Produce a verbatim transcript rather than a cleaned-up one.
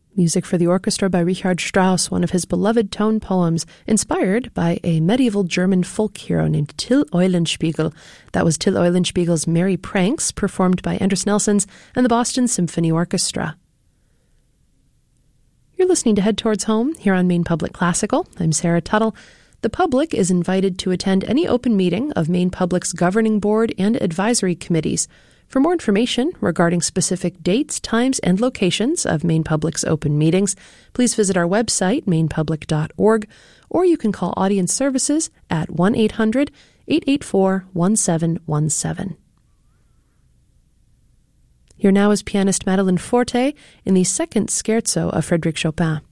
Music for the orchestra by Richard Strauss, one of his beloved tone poems, inspired by a medieval German folk hero named Till Eulenspiegel. That was Till Eulenspiegel's Merry Pranks, performed by Andris Nelsons and the Boston Symphony Orchestra. You're listening to Head Towards Home here on Maine Public Classical. I'm Sarah Tuttle. The public is invited to attend any open meeting of Maine Public's governing board and advisory committees. For more information regarding specific dates, times, and locations of Maine Public's open meetings, please visit our website, maine public dot org, or you can call Audience Services at one eight hundred, eight eight four, one seven one seven. Here now is pianist Madeleine Forte in the second scherzo of Frédéric Chopin.